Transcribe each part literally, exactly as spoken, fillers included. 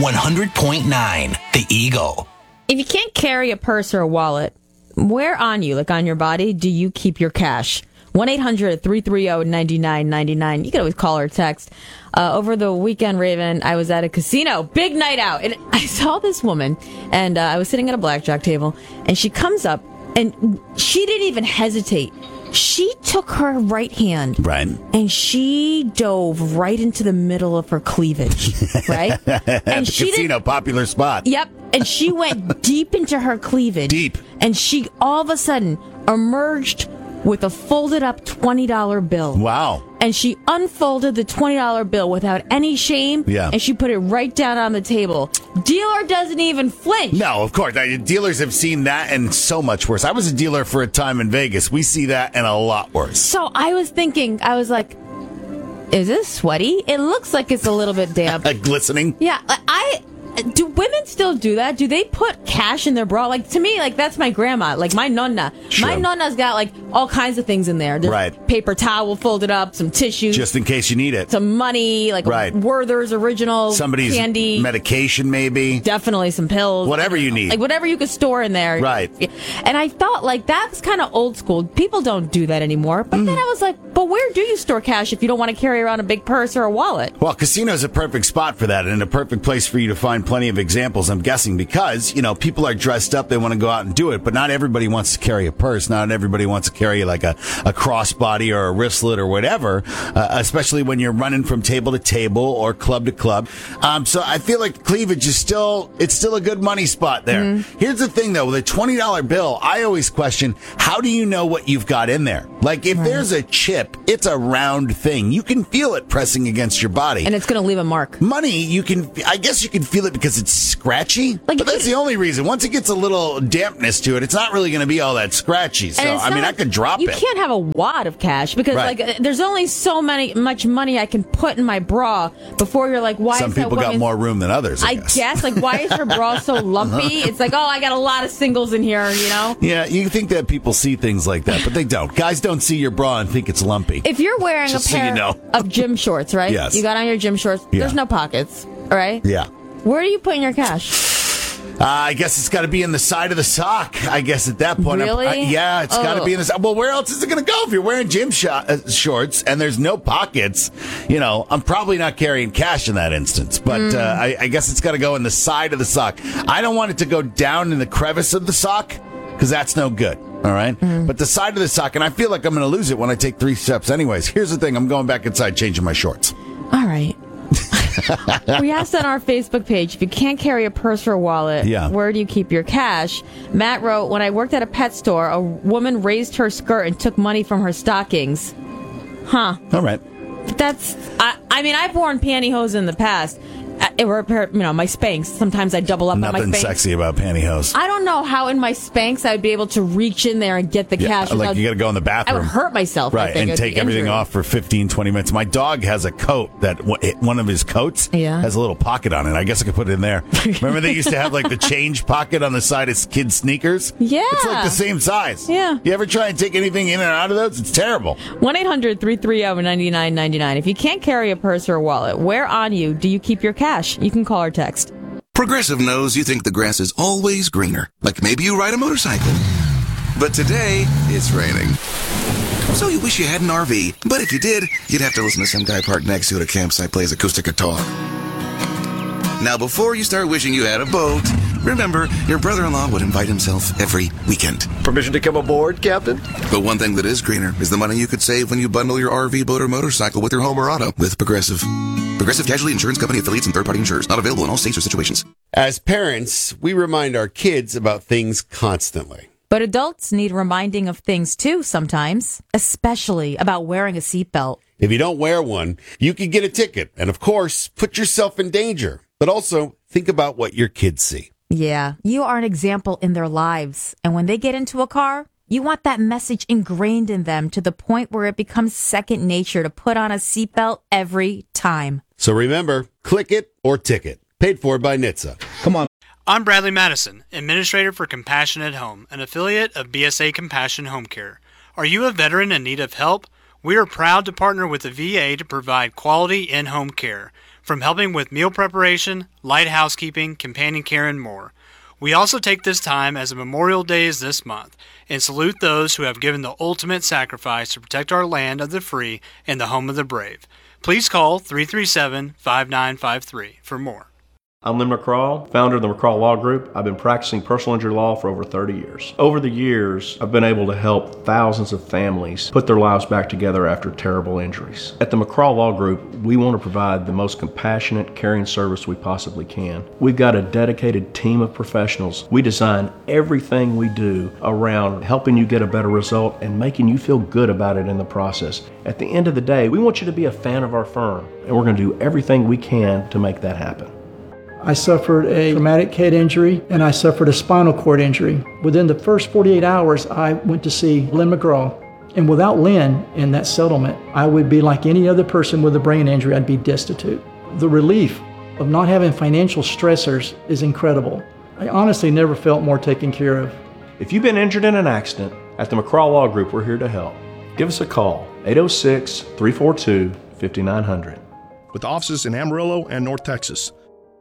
one hundred point nine The Eagle. If you can't carry a purse or a wallet, where on you, like on your body, do you keep your cash? one eight hundred three three zero nine nine nine nine. You can always call or text. Uh, over the weekend, Raven, I was at a casino. Big night out. And I saw this woman, and uh, I was sitting at a blackjack table, and she comes up, and she didn't even hesitate. She took her right hand, right, and she dove right into the middle of her cleavage, right? At And the she casino, didn't- popular spot. Yep, and she went deep into her cleavage. Deep. And she all of a sudden emerged with a folded up twenty dollar bill. Wow. And she unfolded the twenty dollar bill without any shame. Yeah. And she put it right down on the table. Dealer doesn't even flinch. No, of course. I- Dealers have seen that and so much worse. I was a dealer for a time in Vegas. We see that and a lot worse. So I was thinking, I was like, is this sweaty? It looks like it's a little bit damp. Like glistening. Yeah, I do. Women still do that? Do they put cash in their bra? Like to me, like that's my grandma, like my nonna. Sure. My nonna's got like all kinds of things in there. There's Right. paper towel folded up, some tissues, Just in case you need it. some money, like Right. Werther's original Somebody's candy, medication, maybe. definitely some pills, Whatever you need. like whatever you could store in there. Right. Yeah. And I thought like that's kind of old school. People don't do that anymore. But Mm. then I was like, but where do you store cash if you don't want to carry around a big purse or a wallet? Well, casino's a perfect spot for that and a perfect place for you to find plenty of examples, I'm guessing, because, you know, people are dressed up, they want to go out and do it, but not everybody wants to carry a purse. Not everybody wants to carry like a, a crossbody or a wristlet or whatever, uh, especially when you're running from table to table or club to club. Um, so I feel like cleavage is still, it's still a good money spot there. Mm-hmm. Here's the thing though, with a twenty dollar bill, I always question, how do you know what you've got in there? Like if Right. there's a chip, it's a round thing. You can feel it pressing against your body. And it's going to leave a mark. Money, you can, I guess you can feel it because it's scratchy, Like, but that's the only reason. Once it gets a little dampness to it, it's not really going to be all that scratchy. So, And it's I not mean, I like- could drop you it. can't have a wad of cash because Right. like uh, there's only so many much money I can put in my bra before you're like, why Some is that people got woman's- more room than others, I, I guess. guess like why is her bra so lumpy? It's like, oh, I got a lot of singles in here, you know. Yeah, you think that people see things like that, but they don't. Guys don't see your bra and think it's lumpy. If you're wearing Just a so you pair know. of gym shorts, right? Yes. You got on your gym shorts. Yeah. There's no pockets, all right? Yeah. Where are you putting your cash? Uh, I guess it's got to be in the side of the sock. I guess at that point, I'm- Really? I- yeah, it's got to Oh. be in the. Well, where else is it going to go if you're wearing gym sh- uh, shorts and there's no pockets? You know, I'm probably not carrying cash in that instance, but Mm. uh, I, I guess it's got to go in the side of the sock. I don't want it to go down in the crevice of the sock because that's no good. All right, Mm. but the side of the sock, and I feel like I'm going to lose it when I take three steps. Anyways, here's the thing: I'm going back inside, changing my shorts. All right. We asked on our Facebook page, if you can't carry a purse or a wallet, Yeah. where do you keep your cash? Matt wrote, when I worked at a pet store, a woman raised her skirt and took money from her stockings. Huh. All right. That's, I, I mean, I've worn pantyhose in the past. Uh, Or, a pair- you know, my Spanx. Sometimes I double up on my Nothing Spanx. sexy about pantyhose. I don't know how in my Spanx I'd be able to reach in there and get the Yeah, cash. like without- you got to go in the I bathroom. would hurt myself. I Right, think. and It'd take be everything injury. off for fifteen, twenty minutes. My dog has a coat that w- one of his coats Yeah. has a little pocket on it. I guess I could put it in there. Remember they used to have like the change pocket on the side of kids' sneakers? Yeah. It's like the same size. Yeah. You ever try and take anything in and out of those? It's terrible. one eight hundred three three zero nine nine nine nine. If you can't carry a purse or a wallet, where on you do you keep your cash? You can call or text. Progressive knows you think the grass is always greener. Like maybe you ride a motorcycle. But today, it's raining. So you wish you had an R V. But if you did, you'd have to listen to some guy parked next to you at a campsite plays acoustic guitar. Now, before you start wishing you had a boat, remember, your brother-in-law would invite himself every weekend. Permission to come aboard, Captain? But one thing that is greener is the money you could save when you bundle your R V, boat, or motorcycle with your home or auto with Progressive. Progressive Casualty Insurance Company affiliates and third-party insurers. Not available in all states or situations. As parents, we remind our kids about things constantly. But adults need reminding of things too sometimes, especially about wearing a seatbelt. If you don't wear one, you could get a ticket and, of course, put yourself in danger. But also, think about what your kids see. Yeah, you are an example in their lives. And when they get into a car, you want that message ingrained in them to the point where it becomes second nature to put on a seatbelt every time. So remember, click it or ticket. Paid for by N H T S A. Come on. I'm Bradley Madison, Administrator for Compassion at Home, an affiliate of B S A Compassion Home Care. Are you a veteran in need of help? We are proud to partner with the V A to provide quality in-home care. from helping with meal preparation, light housekeeping, companion care, and more. We also take this time as Memorial Day is this month and salute those who have given the ultimate sacrifice to protect our land of the free and the home of the brave. Please call three three seven, five nine five three for more. I'm Lynn McCraw, founder of the McCraw Law Group. I've been practicing personal injury law for over thirty years. Over the years, I've been able to help thousands of families put their lives back together after terrible injuries. At the McCraw Law Group, we want to provide the most compassionate, caring service we possibly can. We've got a dedicated team of professionals. We design everything we do around helping you get a better result and making you feel good about it in the process. At the end of the day, we want you to be a fan of our firm, and we're going to do everything we can to make that happen. I suffered a traumatic head injury and I suffered a spinal cord injury. Within the first forty-eight hours, I went to see Lynn McGraw. And without Lynn in that settlement, I would be like any other person with a brain injury. I'd be destitute. The relief of not having financial stressors is incredible. I honestly never felt more taken care of. If you've been injured in an accident, at the McCraw Law Group, we're here to help. Give us a call, eight oh six, three four two, five nine zero zero. With offices in Amarillo and North Texas.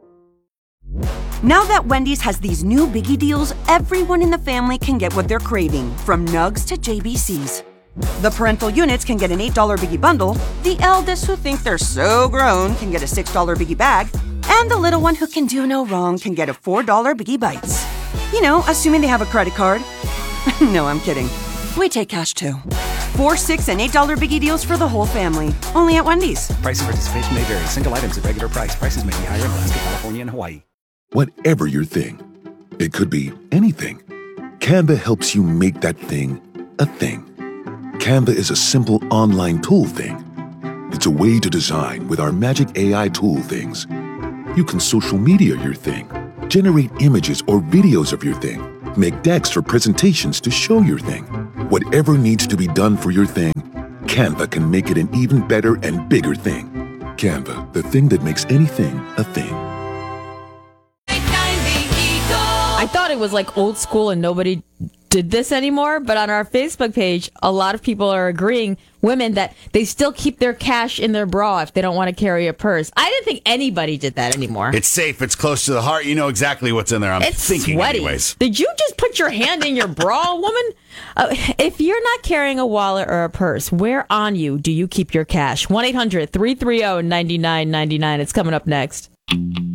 Now that Wendy's has these new biggie deals, everyone in the family can get what they're craving, from nugs to J B Cs. The parental units can get an eight dollar biggie bundle, the eldest who think they're so grown can get a six dollar biggie bag, and the little one who can do no wrong can get a four dollar biggie bites. You know, assuming they have a credit card. No, I'm kidding. We take cash too. Four, six, and eight dollar biggie deals for the whole family. Only at Wendy's. Price and participation may vary. Single items at regular price. Prices may be higher in Alaska, California, and Hawaii. Whatever your thing, it could be anything. Canva helps you make that thing a thing. Canva is a simple online tool thing. It's a way to design with our magic A I tool things. You can social media your thing, generate images or videos of your thing, make decks or presentations to show your thing. Whatever needs to be done for your thing, Canva can make it an even better and bigger thing. Canva, the thing that makes anything a thing. I thought it was like old school and nobody did this anymore, but on our Facebook page, a lot of people are agreeing, women, that they still keep their cash in their bra if they don't want to carry a purse. I didn't think anybody did that anymore. It's safe. It's close to the heart. You know exactly what's in there. I'm it's thinking sweaty. anyways. Did you just put your hand in your bra, woman? Uh, if you're not carrying a wallet or a purse, where on you do you keep your cash? one eight hundred, three three zero, nine nine nine nine. It's coming up next.